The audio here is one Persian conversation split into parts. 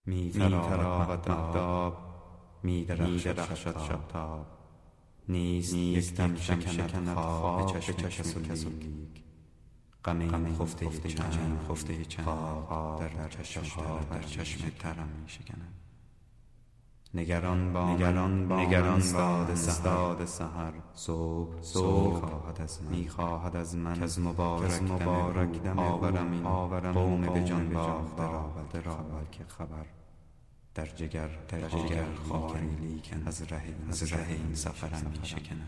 می تراود مهتاب، می درخشد شبتاب. نیست یک دم شکند خواب به چشم کس و لیک. غم این خفته چند خواب در چشم ترم می شکند. نگران باد سحر صبح می خواهد از من کز مبارک دم آورم قوم به جان باخته را که خبر در جگر خاری لیکن از ره این سفرم می شکند.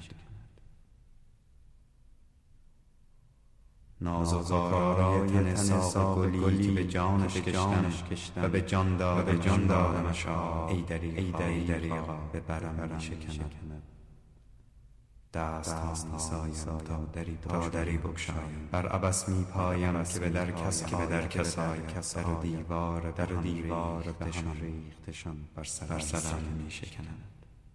ناز و زارای تن ساق گلی که به جانش کشتم و به جان دادمش ای دریغا به برم می شکند. دست ها می سایم تا دری بگشایم، بر عبث می پایم که به در کس آیم. در و دیوار دهان ریختشان بر سرم می شکند.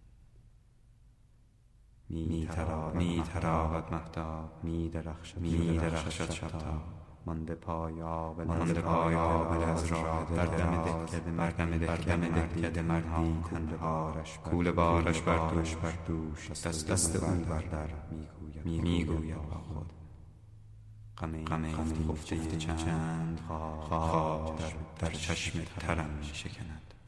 می تراود مهتاب، می درخشد شبتاب. مانده پای آبله از راه در دم دهکده مردی کوله بارش بر دوش دست او بر در می گوید با خود غم این خفته چند خواب در چشم ترم می شکند.